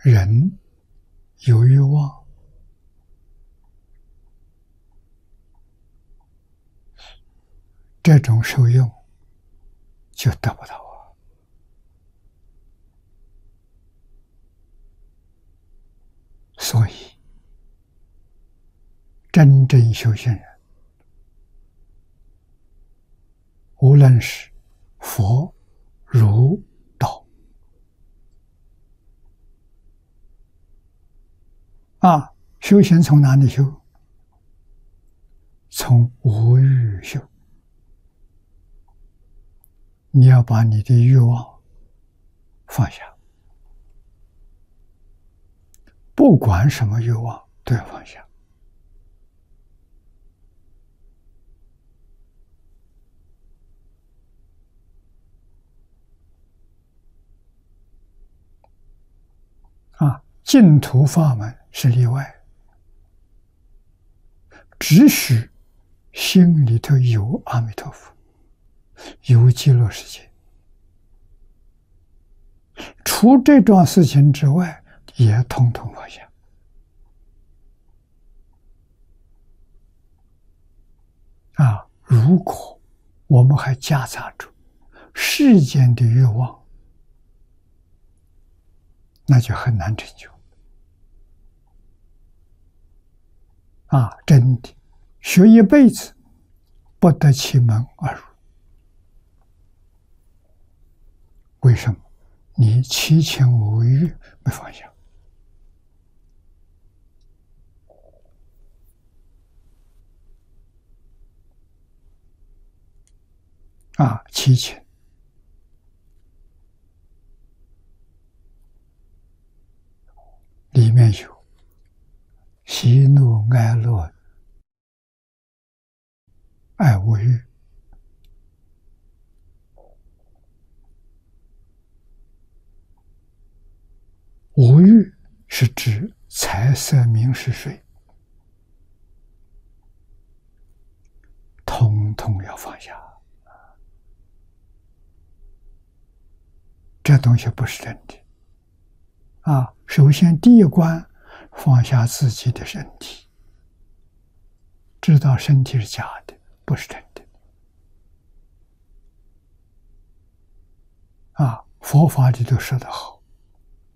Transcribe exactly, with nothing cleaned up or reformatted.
人有欲望，这种受用就得不到啊。所以，真正修行人，无论是佛、儒、道啊，修行从哪里修？从无欲修。你要把你的欲望放下，不管什么欲望都要放下。啊，净土法门是例外，只许心里头有阿弥陀佛，有极乐世界，除这桩事情之外，也统统放下。啊，如果我们还夹杂着世间的欲望，那就很难成就。啊，真的，学一辈子不得其门而入。为什么？你七情五欲没放下。啊，七情里面有喜怒哀乐爱恶欲。五欲是指财色名食睡，统统要放下。这东西不是真的啊！首先第一关，放下自己的身体，知道身体是假的，不是真的。啊，佛法里都说得好。